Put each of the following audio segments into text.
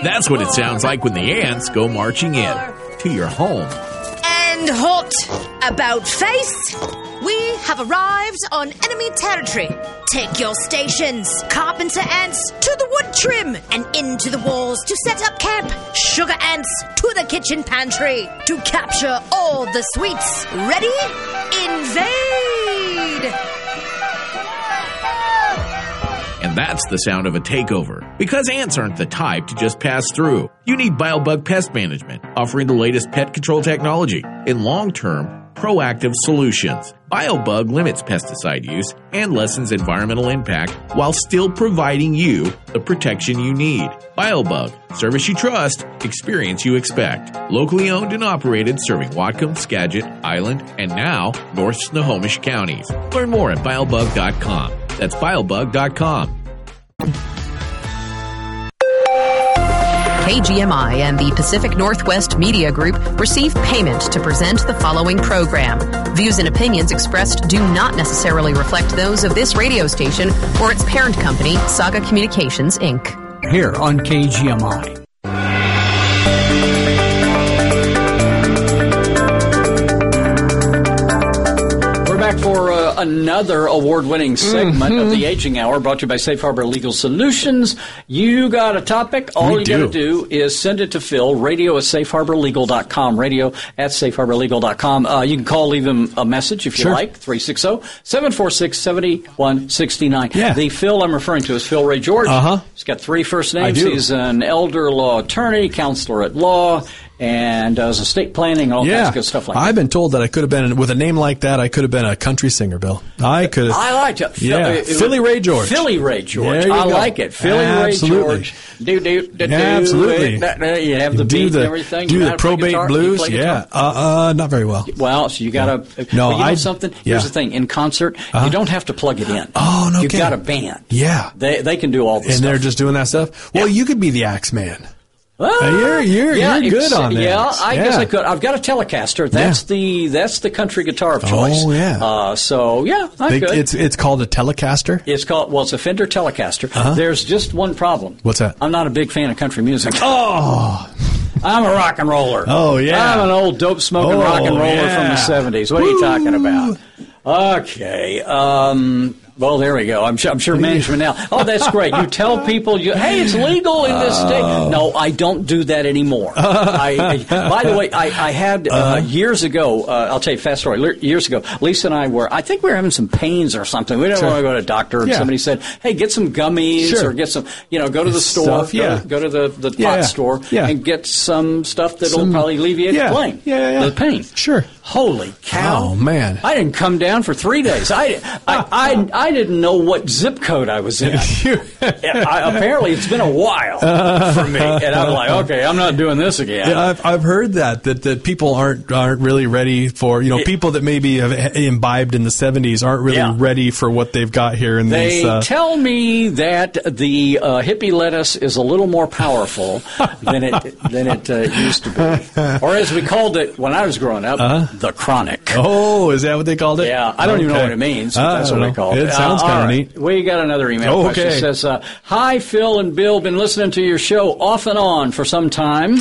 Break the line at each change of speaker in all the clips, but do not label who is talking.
That's what it sounds like when the ants go marching in to your home.
And halt! About face! We have arrived on enemy territory. Take your stations, carpenter ants, to the wood trim and into the walls to set up camp. Sugar ants to the kitchen pantry to capture all the sweets. Ready? Invade!
And that's the sound of a takeover. Because ants aren't the type to just pass through. You need BioBug Pest Management, offering the latest pet control technology in long-term, proactive solutions. BioBug limits pesticide use and lessens environmental impact while still providing you the protection you need. BioBug, service you trust, experience you expect. Locally owned and operated, serving Whatcom, Skagit, Island, and now North Snohomish counties. Learn more at biobug.com. That's biobug.com.
KGMI and the Pacific Northwest Media Group receive payment to present the following program. Views and opinions expressed do not necessarily reflect those of this radio station or its parent company, Saga Communications, Inc.
Here on KGMI. For another award-winning segment of the Aging Hour, brought to you by Safe Harbor Legal Solutions. You got a topic, all you got to do is send it to Phil, radio@safeharborlegal.com, radio@safeharborlegal.com. You can call, leave him a message if you like, 360-746-7169.
Yeah.
The Phil I'm referring to is Phil Ray George. He's got 3 first names. He's an elder law attorney, counselor at law, and does estate planning and all kinds of good stuff like that.
I've been told that I could have been, with a name like that, I could have been a country singer, Bill. I could have.
I liked it.
Philly Ray George.
Philly Ray George. I like it. Philly Ray George.
Absolutely.
You have the beat and everything.
Do the probate blues. Not very well.
Well, so you got to.
No,
you know something? Here's the thing. In concert, you don't have to plug it in.
Oh, no.
You've got a band.
Yeah.
They can do all this stuff.
And they're just doing that stuff? Well, you could be the axe man. You're good on that.
Yeah, I guess I could. I've got a Telecaster. That's the country guitar of choice.
Oh yeah.
I could.
It's called a Telecaster.
It's a Fender Telecaster. There's just one problem.
What's that?
I'm not a big fan of country music.
Oh.
I'm a rock and roller.
Oh yeah.
I'm an old dope smoking rock and roller from the 70s. What are you talking about? Okay. Well, there we go. I'm sure management now. Oh, that's great. You tell people, hey, it's legal in this state. No, I don't do that anymore. By the way, I had years ago, I'll tell you a fast story. Years ago, Lisa and I I think we were having some pains or something. We didn't want to go to a doctor, and somebody said, hey, get some gummies or get some, go to the store, go to the pot store and get some stuff that'll probably alleviate the pain.
Sure.
Holy cow.
Oh, man.
I didn't come down for 3 days. I didn't know what zip code I was in. Apparently, it's been a while for me. And I was like, okay, I'm not doing this again.
Yeah, I've heard that people aren't really ready for, people that maybe have imbibed in the 70s aren't really ready for what they've got here in these.
They tell me that the hippie lettuce is a little more powerful than it used to be. Or as we called it when I was growing up, the chronic.
Oh, is that what they called it?
Yeah, I don't even know what it means, but that's what they call it.
It sounds kind of neat.
We got another email question. It says, hi, Phil and Bill. Been listening to your show off and on for some time.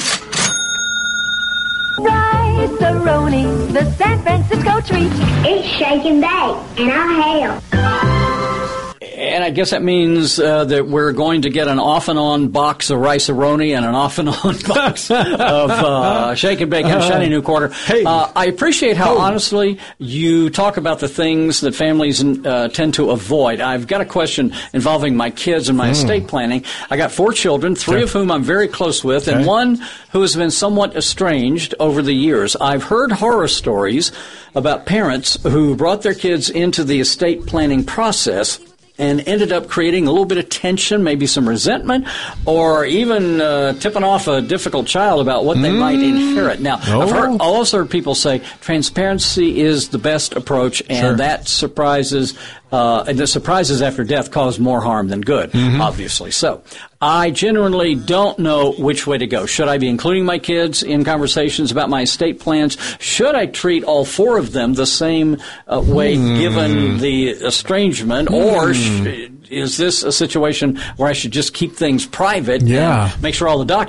Rice-A-Roni, the San Francisco treat. It's shake and bake, and I'll help.
And I guess that means that we're going to get an off-and-on box of Rice-A-Roni and an off-and-on box of Shake and Bake and Shiny New Quarter.
Hey.
I appreciate how honestly you talk about the things that families tend to avoid. I've got a question involving my kids and my estate planning. I got 4 children, 3 of whom I'm very close with, and one who has been somewhat estranged over the years. I've heard horror stories about parents who brought their kids into the estate planning process and ended up creating a little bit of tension, maybe some resentment, or even tipping off a difficult child about what they might inherit. Now, I've also heard people say transparency is the best approach, and that surprises and the surprises after death cause more harm than good, obviously. So I genuinely don't know which way to go. Should I be including my kids in conversations about my estate plans? Should I treat all 4 of them the same way given the estrangement? Or is this a situation where I should just keep things private and make sure all the documents